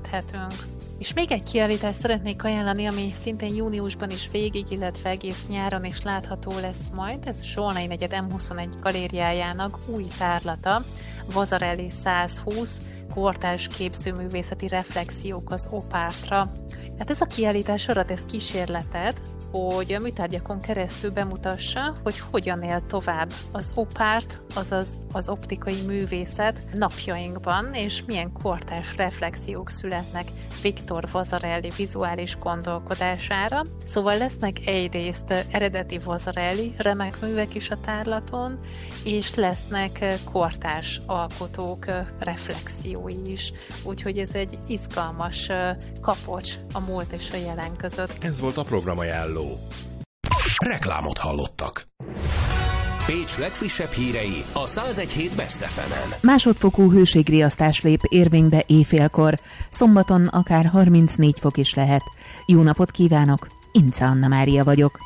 tölthetünk. És még egy kiállítást szeretnék ajánlani, ami szintén júniusban is végig, illetve egész nyáron is látható lesz majd. Ez a Zsolnai negyed M21 galériájának új tárlata, Vasarely 120, kortárs képzőművészeti reflexiók az opártra. Hát ez a kiállítás arra tesz kísérletet, hogy a műtárgyakon keresztül bemutassa, hogy hogyan él tovább az opárt, azaz az optikai művészet napjainkban, és milyen kortárs reflexiók születnek Viktor Vasarely vizuális gondolkodására. Szóval lesznek egyrészt eredeti Vasarely remek művek is a tárlaton, és lesznek kortárs alkotók reflexiói is. Úgyhogy ez egy izgalmas kapocs a múlt és a jelen között. Ez volt a programajánló. Reklámot hallottak. Pécs legfrissebb hírei a 101.7 Best FM-en. Másodfokú hőségriasztás lép érvénybe éjfélkor. Szombaton akár 34 fok is lehet. Jó napot kívánok! Ince Anna Mária vagyok.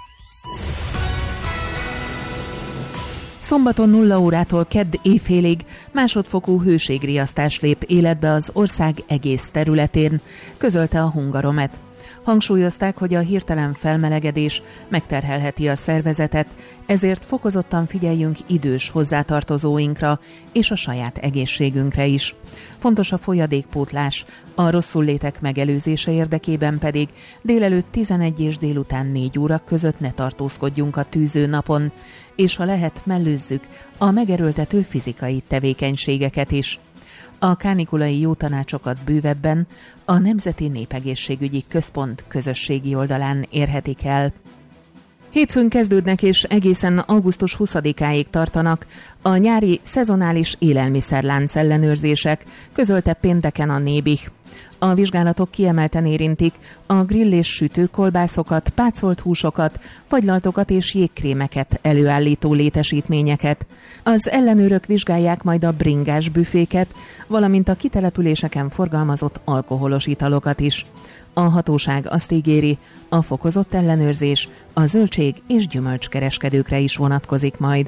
Szombaton 0 órától kedd éjfélig másodfokú hőségriasztás lép életbe az ország egész területén, közölte a Hungaromet. Hangsúlyozták, hogy a hirtelen felmelegedés megterhelheti a szervezetet, ezért fokozottan figyeljünk idős hozzátartozóinkra és a saját egészségünkre is. Fontos a folyadékpótlás, a rosszullétek megelőzése érdekében pedig délelőtt 11 és délután 4 óra között ne tartózkodjunk a tűző napon, és ha lehet, mellőzzük a megerőltető fizikai tevékenységeket is. A kánikulai jó tanácsokat bővebben a Nemzeti Népegészségügyi Központ közösségi oldalán érhetik el. Hétfőn kezdődnek és egészen augusztus 20-áig tartanak a nyári szezonális élelmiszerlánc ellenőrzések, közölte pénteken a Nébih. A vizsgálatok kiemelten érintik a grill és sütőkolbászokat, pácolt húsokat, fagylaltokat és jégkrémeket előállító létesítményeket. Az ellenőrök vizsgálják majd a bringás büféket, valamint a kitelepüléseken forgalmazott alkoholos italokat is. A hatóság azt ígéri, a fokozott ellenőrzés a zöldség- és gyümölcskereskedőkre is vonatkozik majd.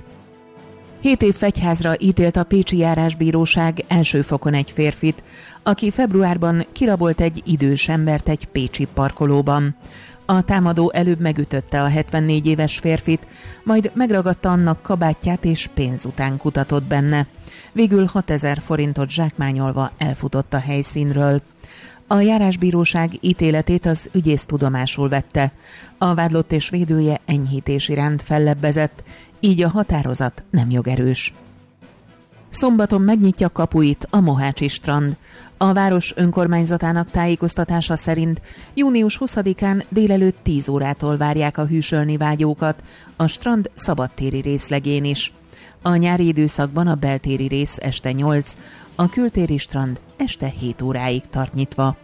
7 év fegyházra ítélt a pécsi járásbíróság első fokon egy férfit, aki februárban kirabolt egy idős embert egy pécsi parkolóban. A támadó előbb megütötte a 74 éves férfit, majd megragadta annak kabátját és pénz után kutatott benne. Végül 6000 forintot zsákmányolva elfutott a helyszínről. A járásbíróság ítéletét az ügyész tudomásul vette. A vádlott és védője enyhítés iránt fellebbezett, így a határozat nem jogerős. Szombaton megnyitja kapuit a Mohácsi strand. A város önkormányzatának tájékoztatása szerint június 20-án délelőtt 10 órától várják a hűsölni vágyókat, a strand szabadtéri részlegén is. A nyári időszakban a beltéri rész este 8, a kültéri strand este 7 óráig tart nyitva.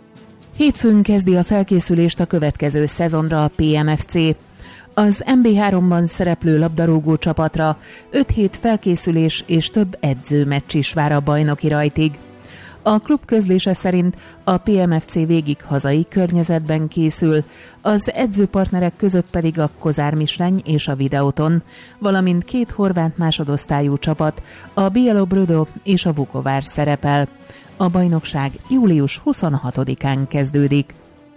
Hétfőn kezdi a felkészülést a következő szezonra a PMFC. Az MB3-ban szereplő labdarúgó csapatra 5 hét felkészülés és több edzőmeccs is vár a bajnoki rajtig. A klub közlése szerint a PMFC végig hazai környezetben készül, az edzőpartnerek között pedig a Kozár Misleny és a Videoton, valamint 2 horvát másodosztályú csapat, a Bielobrodo és a Vukovár szerepel. A bajnokság július 26-án kezdődik.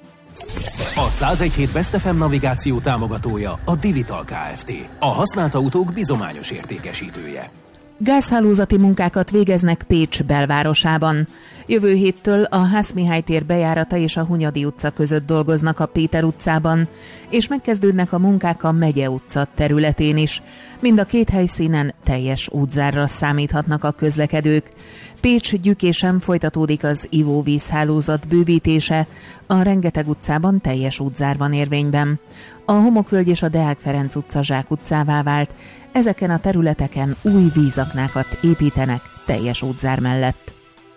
A 101.7 Best FM navigáció támogatója a Divital Kft. A használt autók bizományos értékesítője. Gázhálózati munkákat végeznek Pécs belvárosában. Jövő héttől a Hász-Mihály tér bejárata és a Hunyadi utca között dolgoznak a Péter utcában, és megkezdődnek a munkák a Megye utca területén is. Mind a 2 helyszínen teljes útzárra számíthatnak a közlekedők. Pécs Gyükésen folytatódik az ivóvízhálózat bővítése, a Rengeteg utcában teljes útzár van érvényben. A Homokvölgy és a Deák Ferenc utca zsákutcává vált, ezeken a területeken új vízaknákat építenek teljes útzár mellett.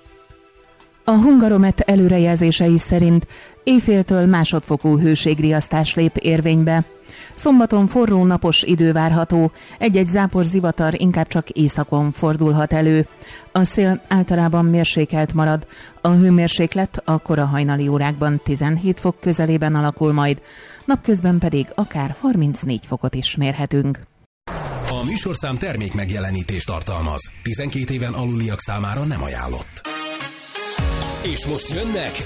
A Hungaromet előrejelzései szerint éjféltől másodfokú hőségriasztás lép érvénybe. Szombaton forró napos idő várható, egy-egy zápor zivatar inkább csak északon fordulhat elő. A szél általában mérsékelt marad, a hőmérséklet a kora hajnali órákban 17 fok közelében alakul majd, napközben pedig akár 34 fokot is mérhetünk. A műsorszám termék megjelenítést tartalmaz. 12 éven aluliak számára nem ajánlott. És most jönnek